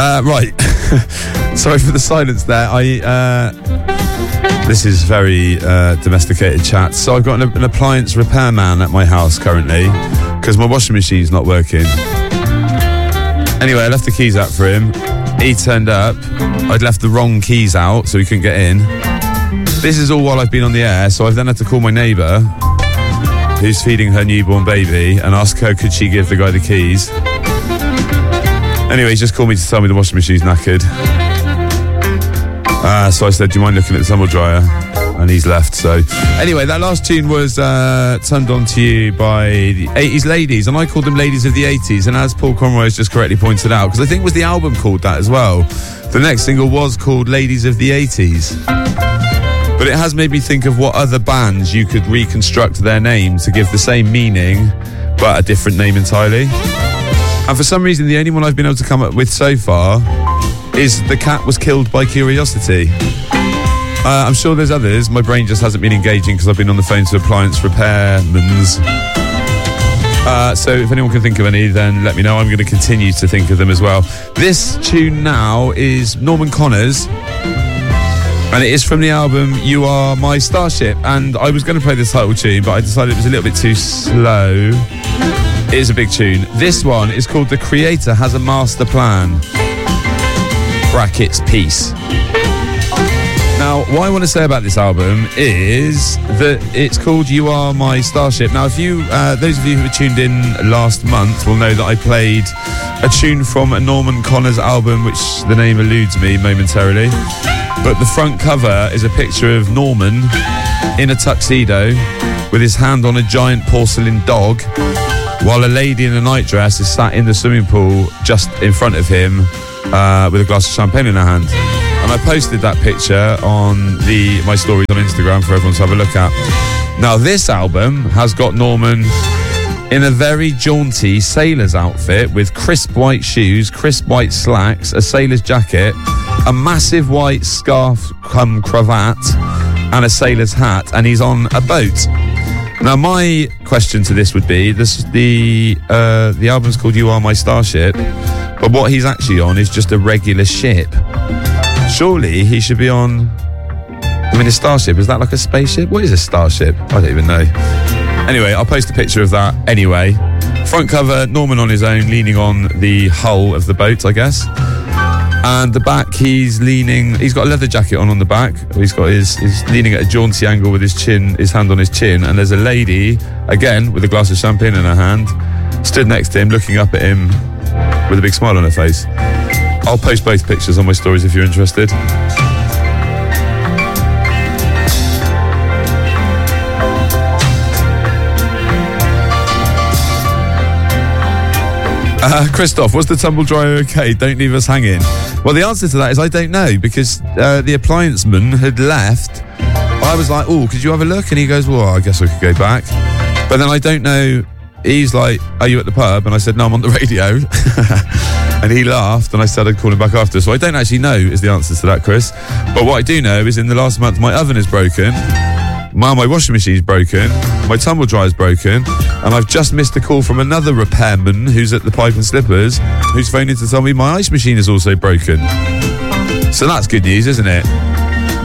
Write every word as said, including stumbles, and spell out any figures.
Uh, right. Sorry for the silence there. I. Uh, this is very uh, domesticated chat. So I've got an, an appliance repairman at my house currently because my washing machine's not working. Anyway, I left the keys out for him. He turned up. I'd left the wrong keys out, so he couldn't get in. This is all while I've been on the air, so I've then had to call my neighbour, who's feeding her newborn baby, and ask her could she give the guy the keys. Anyway, he just called me to tell me the washing machine's knackered. Uh, so I said, do you mind looking at the tumble dryer? And he's left, so... Anyway, that last tune was uh, turned on to you by the eighties ladies, and I called them Ladies of the eighties, and as Paul Conroy has just correctly pointed out, because I think it was the album called that as well, the next single was called Ladies of the eighties. But it has made me think of what other bands you could reconstruct their name to give the same meaning, but a different name entirely. And for some reason, the only one I've been able to come up with so far is The Cat Was Killed by Curiosity. Uh, I'm sure there's others. My brain just hasn't been engaging because I've been on the phone to appliance repairmans. Uh, so if anyone can think of any, then let me know. I'm going to continue to think of them as well. This tune now is Norman Connors, and it is from the album You Are My Starship. And I was going to play this title tune, but I decided it was a little bit too slow. It is a big tune. This one is called The Creator Has a Master Plan. Brackets Peace. Now, what I want to say about this album is that it's called You Are My Starship. Now, if you, uh, those of you who were tuned in last month will know that I played a tune from a Norman Connors album, which the name eludes me momentarily. But the front cover is a picture of Norman in a tuxedo with his hand on a giant porcelain dog, while a lady in a nightdress is sat in the swimming pool just in front of him uh, with a glass of champagne in her hand. And I posted that picture on the my stories on Instagram for everyone to have a look at. Now, this album has got Norman in a very jaunty sailor's outfit with crisp white shoes, crisp white slacks, a sailor's jacket, a massive white scarf cum cravat, and a sailor's hat, and he's on a boat. Now, my question to this would be, this the uh, the album's called You Are My Starship, but what he's actually on is just a regular ship. Surely he should be on... I mean, a starship, is that like a spaceship? What is a starship? I don't even know. Anyway, I'll post a picture of that anyway. Front cover, Norman on his own, leaning on the hull of the boat, I guess. And the back, he's leaning... He's got a leather jacket on on the back. He's got his... He's leaning at a jaunty angle with his chin, his hand on his chin. And there's a lady, again, with a glass of champagne in her hand, stood next to him, looking up at him with a big smile on her face. I'll post both pictures on my stories if you're interested. Uh, Christoph, was the tumble dryer okay? Don't leave us hanging. Well, the answer to that is I don't know, because uh, the appliance man had left. I was like, oh, could you have a look? And he goes, well, I guess I could go back. But then I don't know. He's like, are you at the pub? And I said, no, I'm on the radio. And he laughed, and I said I'd call him back after. So I don't actually know is the answer to that, Chris. But what I do know is in the last month, my oven is broken. My, my washing machine's broken. My tumble dryer's broken. And I've just missed a call from another repairman who's at the Pipe and Slippers, who's phoning to tell me my ice machine is also broken. So that's good news, isn't it?